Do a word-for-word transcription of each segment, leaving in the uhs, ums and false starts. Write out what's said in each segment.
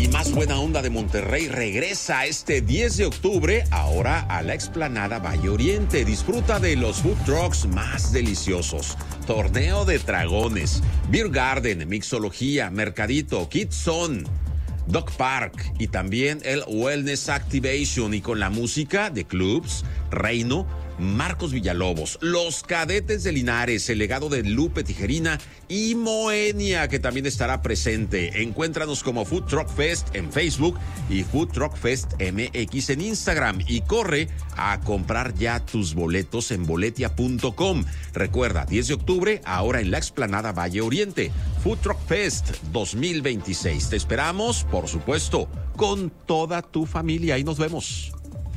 Y más buena onda de Monterrey regresa este diez de octubre, ahora a la explanada Valle Oriente. Disfruta de los food trucks más deliciosos. Torneo de dragones, Beer Garden, Mixología, Mercadito, Kids Zone, Dog Park y también el Wellness Activation. Y con la música de Clubs, Reino, Marcos Villalobos, Los Cadetes de Linares, el legado de Lupe Tijerina y Moenia, que también estará presente. Encuéntranos como Food Truck Fest en Facebook y Food Truck Fest M X en Instagram. Y corre a comprar ya tus boletos en boletia punto com. Recuerda, diez de octubre, ahora en la explanada Valle Oriente. Food Truck Fest dos mil veintiséis. Te esperamos, por supuesto, con toda tu familia. Ahí nos vemos.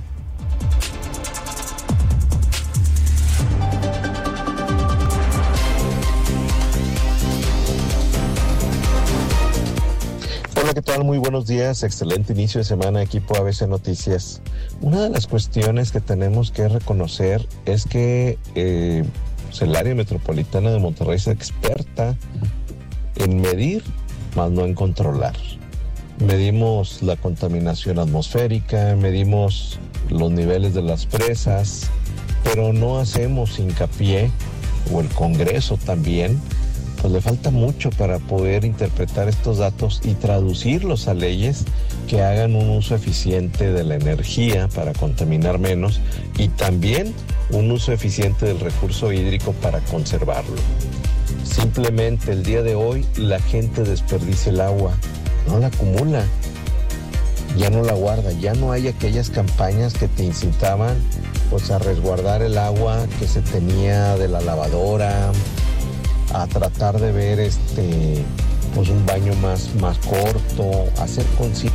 Hola, ¿qué tal? Muy buenos días, excelente inicio de semana, equipo A B C Noticias. Una de las cuestiones que tenemos que reconocer es que eh, pues el área metropolitana de Monterrey es experta en medir, más no en controlar. Medimos la contaminación atmosférica, medimos los niveles de las presas, pero no hacemos hincapié, o el Congreso también, pues le falta mucho para poder interpretar estos datos y traducirlos a leyes que hagan un uso eficiente de la energía para contaminar menos y también un uso eficiente del recurso hídrico para conservarlo. Simplemente el día de hoy la gente desperdicia el agua, no la acumula, ya no la guarda, ya no hay aquellas campañas que te incitaban pues a resguardar el agua que se tenía de la lavadora, a tratar de ver este pues un baño más, más corto, hacer conciencia.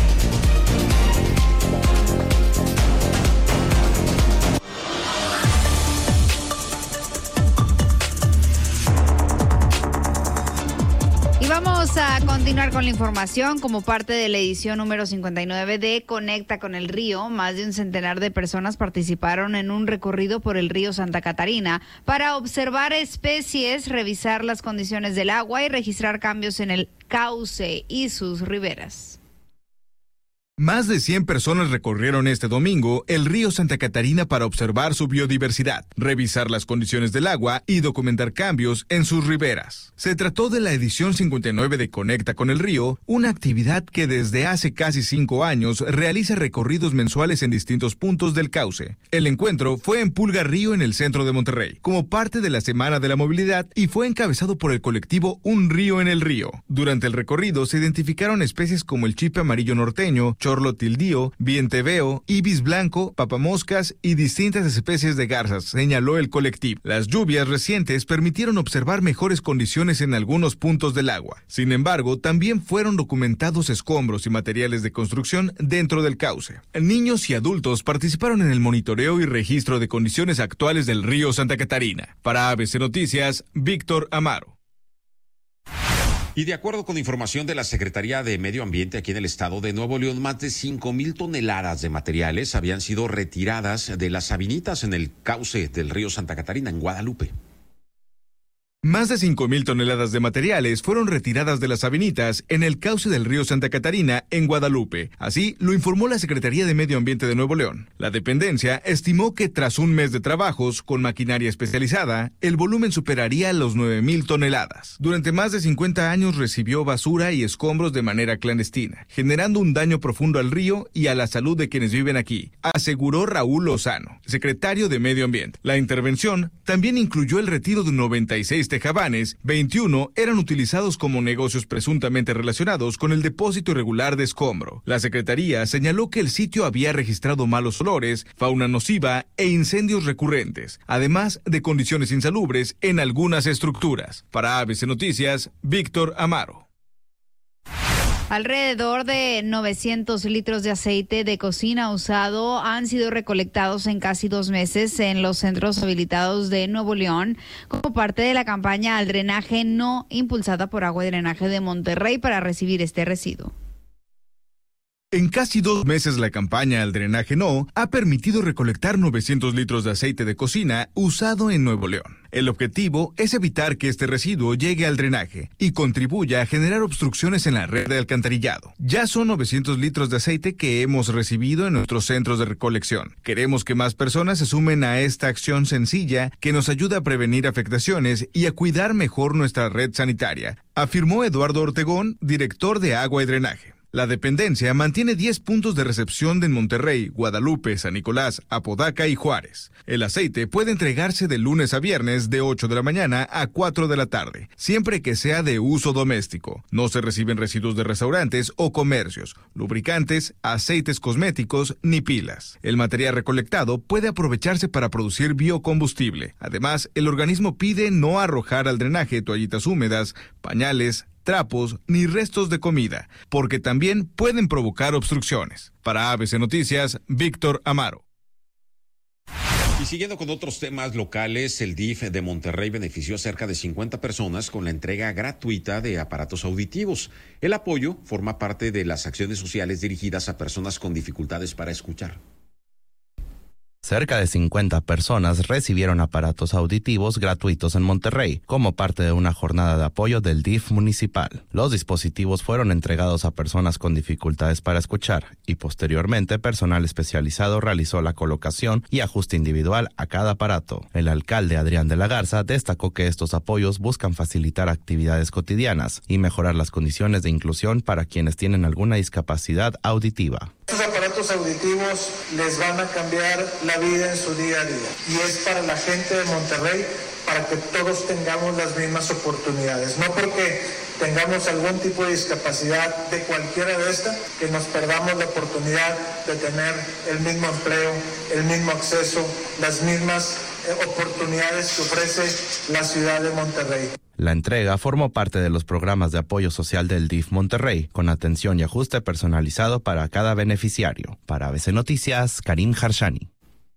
Vamos a continuar con la información. Como parte de la edición número cincuenta y nueve de Conecta con el Río, más de un centenar de personas participaron en un recorrido por el río Santa Catarina para observar especies, revisar las condiciones del agua y registrar cambios en el cauce y sus riberas. Más de cien personas recorrieron este domingo el río Santa Catarina para observar su biodiversidad, revisar las condiciones del agua y documentar cambios en sus riberas. Se trató de la edición cincuenta y nueve de Conecta con el Río, una actividad que desde hace casi cinco años realiza recorridos mensuales en distintos puntos del cauce. El encuentro fue en Pulga Río, en el centro de Monterrey, como parte de la Semana de la Movilidad, y fue encabezado por el colectivo Un Río en el Río. Durante el recorrido se identificaron especies como el chipe amarillo norteño, chorlo tildío, vienteveo, ibis blanco, papamoscas y distintas especies de garzas, señaló el colectivo. Las lluvias recientes permitieron observar mejores condiciones en algunos puntos del agua. Sin embargo, también fueron documentados escombros y materiales de construcción dentro del cauce. Niños y adultos participaron en el monitoreo y registro de condiciones actuales del río Santa Catarina. Para A B C Noticias, Víctor Amaro. Y de acuerdo con información de la Secretaría de Medio Ambiente aquí en el estado de Nuevo León, más de cinco mil toneladas de materiales habían sido retiradas de las sabinitas en el cauce del río Santa Catarina, en Guadalupe. Más de cinco mil toneladas de materiales fueron retiradas de las sabinitas en el cauce del río Santa Catarina, en Guadalupe. Así lo informó la Secretaría de Medio Ambiente de Nuevo León. La dependencia estimó que tras un mes de trabajos con maquinaria especializada, el volumen superaría los nueve mil toneladas. Durante más de cincuenta años recibió basura y escombros de manera clandestina, generando un daño profundo al río y a la salud de quienes viven aquí, aseguró Raúl Lozano, secretario de Medio Ambiente. La intervención también incluyó el retiro de noventa y seis tejabanes, veintiuno eran utilizados como negocios presuntamente relacionados con el depósito irregular de escombro. La Secretaría señaló que el sitio había registrado malos olores, fauna nociva e incendios recurrentes, además de condiciones insalubres en algunas estructuras. Para A B C Noticias, Víctor Amaro. Alrededor de novecientos litros de aceite de cocina usado han sido recolectados en casi dos meses en los centros habilitados de Nuevo León como parte de la campaña al drenaje no impulsada por Agua y Drenaje de Monterrey para recibir este residuo. En casi dos meses la campaña Al Drenaje No ha permitido recolectar novecientos litros de aceite de cocina usado en Nuevo León. El objetivo es evitar que este residuo llegue al drenaje y contribuya a generar obstrucciones en la red de alcantarillado. Ya son novecientos litros de aceite que hemos recibido en nuestros centros de recolección. Queremos que más personas se sumen a esta acción sencilla que nos ayuda a prevenir afectaciones y a cuidar mejor nuestra red sanitaria, afirmó Eduardo Ortegón, director de Agua y Drenaje. La dependencia mantiene diez puntos de recepción en Monterrey, Guadalupe, San Nicolás, Apodaca y Juárez. El aceite puede entregarse de lunes a viernes de ocho de la mañana a cuatro de la tarde, siempre que sea de uso doméstico. No se reciben residuos de restaurantes o comercios, lubricantes, aceites cosméticos ni pilas. El material recolectado puede aprovecharse para producir biocombustible. Además, el organismo pide no arrojar al drenaje toallitas húmedas, pañales, trapos ni restos de comida, porque también pueden provocar obstrucciones. Para A B C Noticias, Víctor Amaro. Y siguiendo con otros temas locales, el D I F de Monterrey benefició a cerca de cincuenta personas con la entrega gratuita de aparatos auditivos. El apoyo forma parte de las acciones sociales dirigidas a personas con dificultades para escuchar. Cerca de cincuenta personas recibieron aparatos auditivos gratuitos en Monterrey, como parte de una jornada de apoyo del D I F municipal. Los dispositivos fueron entregados a personas con dificultades para escuchar y posteriormente personal especializado realizó la colocación y ajuste individual a cada aparato. El alcalde Adrián de la Garza destacó que estos apoyos buscan facilitar actividades cotidianas y mejorar las condiciones de inclusión para quienes tienen alguna discapacidad auditiva. Estos aparatos auditivos les van a cambiar la vida en su día a día y es para la gente de Monterrey para que todos tengamos las mismas oportunidades, no porque tengamos algún tipo de discapacidad de cualquiera de estas, que nos perdamos la oportunidad de tener el mismo empleo, el mismo acceso, las mismas oportunidades que ofrece la ciudad de Monterrey. La entrega formó parte de los programas de apoyo social del D I F Monterrey, con atención y ajuste personalizado para cada beneficiario. Para A B C Noticias, Karim Harshani.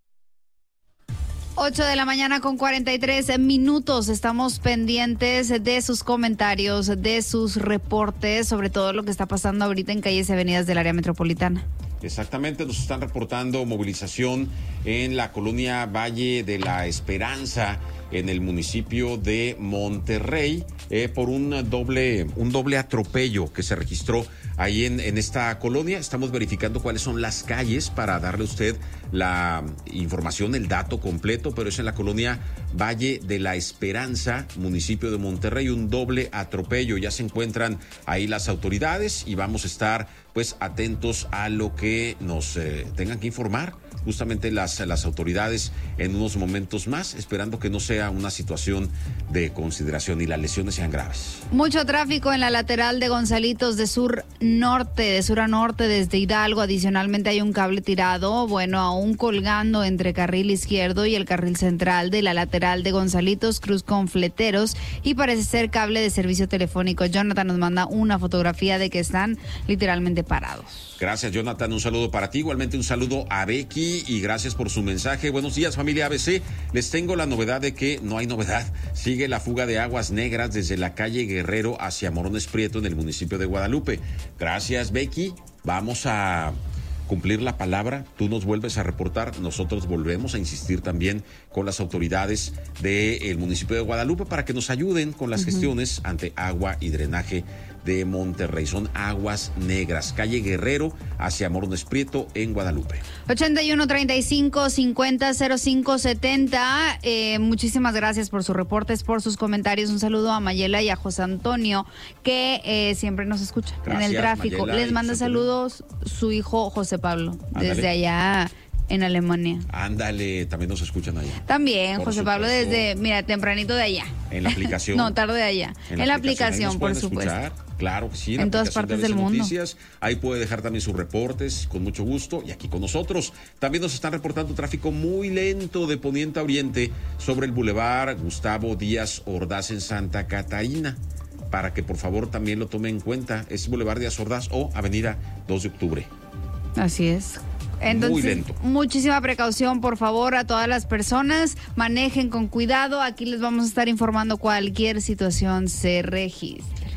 ocho de la mañana con cuarenta y tres minutos. Estamos pendientes de sus comentarios, de sus reportes, sobre todo lo que está pasando ahorita en calles y avenidas del área metropolitana. Exactamente, nos están reportando movilización en la colonia Valle de la Esperanza, en el municipio de Monterrey, eh, por un doble, un doble atropello que se registró ahí en, en esta colonia. Estamos verificando cuáles son las calles para darle a usted la información, el dato completo, pero es en la colonia Valle de la Esperanza, municipio de Monterrey, un doble atropello. Ya se encuentran ahí las autoridades y vamos a estar pues atentos a lo que nos eh, tengan que informar justamente las, las autoridades en unos momentos más, esperando que no sea una situación de consideración y las lesiones sean graves. Mucho tráfico en la lateral de Gonzalitos de sur norte, de sur a norte desde Hidalgo. Adicionalmente hay un cable tirado, bueno, aún colgando entre carril izquierdo y el carril central de la lateral de Gonzalitos, cruz con fleteros y parece ser cable de servicio telefónico. Jonathan nos manda una fotografía de que están literalmente parados. Gracias, Jonathan, un saludo para ti, igualmente un saludo a Becky y gracias por su mensaje. Buenos días, familia A B C. Les tengo la novedad de que no hay novedad. Sigue la fuga de aguas negras desde la calle Guerrero hacia Morones Prieto en el municipio de Guadalupe. Gracias, Becky. Vamos a cumplir la palabra. Tú nos vuelves a reportar, nosotros volvemos a insistir también con las autoridades del municipio de Guadalupe para que nos ayuden con las uh-huh. gestiones ante agua y drenaje de Monterrey. Son aguas negras, calle Guerrero hacia Morones Prieto en Guadalupe. ochenta y uno, treinta y cinco, cincuenta, cero cinco, setenta. Eh, muchísimas gracias por sus reportes, por sus comentarios. Un saludo a Mayela y a José Antonio, que eh, siempre nos escucha gracias, en el tráfico. Mayela, les manda saludos su hijo José Pablo, Ándale. desde allá en Alemania. Ándale, también nos escuchan allá. También, por José supuesto. Pablo, desde, mira, tempranito de allá. En la aplicación. No, tarde de allá. En, en la aplicación, aplicación por supuesto. Escuchar. Claro que sí, en, en todas partes de del mundo. Noticias. Ahí puede dejar también sus reportes con mucho gusto y aquí con nosotros. También nos están reportando tráfico muy lento de poniente a oriente sobre el bulevar Gustavo Díaz Ordaz en Santa Catarina. Para que por favor también lo tome en cuenta. Es bulevar Díaz Ordaz o avenida dos de octubre. Así es. Entonces, muy lento. Muchísima precaución, por favor, a todas las personas. Manejen con cuidado. Aquí les vamos a estar informando cualquier situación se registre.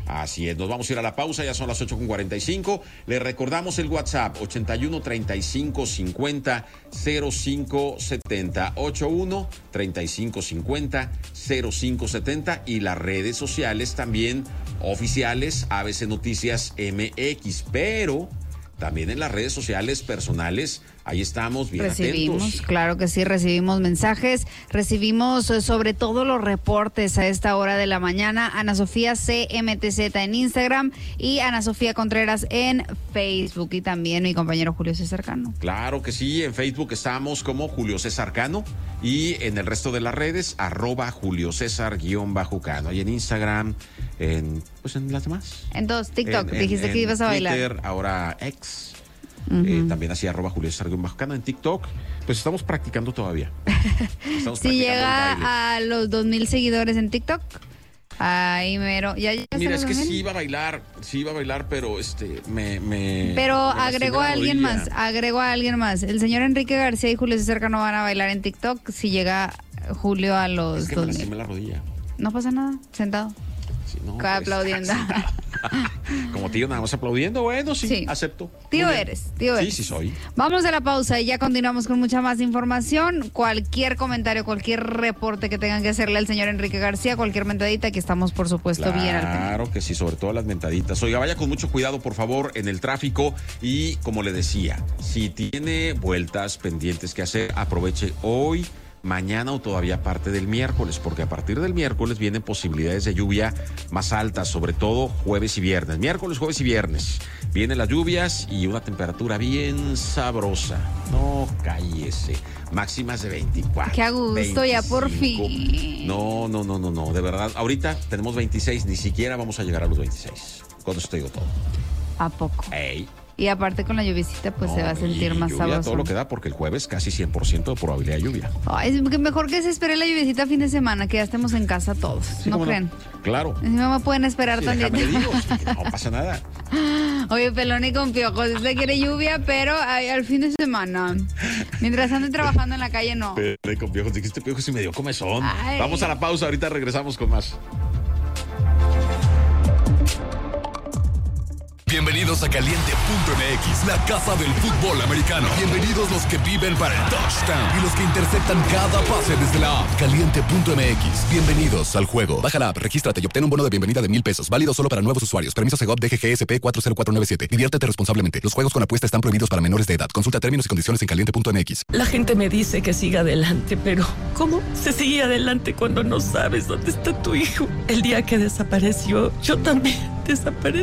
Así es, nos vamos a ir a la pausa, ya son las ocho con cuarenta y cinco. Le recordamos el WhatsApp ochenta y uno, treinta y cinco, cincuenta, cero cinco setenta, ochenta y uno, treinta y cinco, cincuenta, cero cinco setenta y las redes sociales también oficiales A B C Noticias M X, pero también en las redes sociales personales, ahí estamos bien recibimos, atentos. Claro que sí, recibimos mensajes, recibimos eh, sobre todo los reportes a esta hora de la mañana. Ana Sofía C M T Z en Instagram y Ana Sofía Contreras en Facebook, y también mi compañero Julio César Cano. Claro que sí, en Facebook estamos como Julio César Cano y en el resto de las redes, arroba Julio César guión bajo Cano. Y en Instagram, en, pues en las demás. Entonces, TikTok, en, dijiste en, que ibas a bailar. Twitter, ahora X. Uh-huh. Eh, también así arroba Julio César guión bajo Cano en TikTok. Pues estamos practicando todavía. Estamos si llega a los dos mil seguidores en TikTok, ahí mero. ¿Ya, ya Mira, es que sí iba a bailar, sí iba a bailar, pero este, me... me pero me agregó a alguien rodilla. más, agregó a alguien más. El señor Enrique García y Julio César Cano van a bailar en TikTok si llega Julio a los Es que dos me mil. lastimé la rodilla. No pasa nada, sentado. Sí, no, Cada pues, aplaudiendo. Como tío, nada más aplaudiendo. Bueno, sí, Sí. acepto. Tío Muy bien. eres, tío Sí, eres. sí soy. Vamos a la pausa y ya continuamos con mucha más información. Cualquier comentario, cualquier reporte que tengan que hacerle al señor Enrique García, cualquier mentadita, que estamos por supuesto bien al pendiente. Claro que sí, sobre todo las mentaditas. Oiga, vaya con mucho cuidado, por favor, en el tráfico. Y como le decía, si tiene vueltas pendientes que hacer, aproveche hoy, mañana o todavía parte del miércoles, porque a partir del miércoles vienen posibilidades de lluvia más altas, sobre todo jueves y viernes. Miércoles, jueves y viernes. Vienen las lluvias y una temperatura bien sabrosa. No, cállese. Máximas de veinticuatro. Qué a gusto, ya por fin. No, no, no, no, no. De verdad, ahorita tenemos veintiséis, ni siquiera vamos a llegar a los veintiséis. Con eso te digo todo. ¿A poco? Ey. Y aparte con la lluvisita, pues No, se va a sentir y más lluvia, sabroso. todo lo que da, porque el jueves casi cien por ciento de probabilidad de lluvia. Ay, es que mejor que se espere la lluviecita fin de semana, que ya estemos en casa todos. Sí, ¿No ¿cómo creen? Claro. Si no me pueden esperar Sí, tantito. déjame le digo, sí, no pasa nada. Oye, pelón y con piojos, usted quiere lluvia, pero ay, al fin de semana. Mientras ande trabajando en la calle, no. Pero con piojos, dijiste piojos y me dio comezón. Ay. Vamos a la pausa, ahorita regresamos con más. Bienvenidos a Caliente punto M X, la casa del fútbol americano. Bienvenidos los que viven para el touchdown y los que interceptan cada pase desde la app. Caliente punto M X, bienvenidos al juego. Baja la app, regístrate y obtén un bono de bienvenida de mil pesos. Válido solo para nuevos usuarios. Permiso Segov D G G S P cuatro cero cuatro nueve siete. Diviértete responsablemente. Los juegos con apuesta están prohibidos para menores de edad. Consulta términos y condiciones en caliente punto M X. La gente me dice que siga adelante, pero ¿cómo se sigue adelante cuando no sabes dónde está tu hijo? El día que desapareció, yo también desaparecí.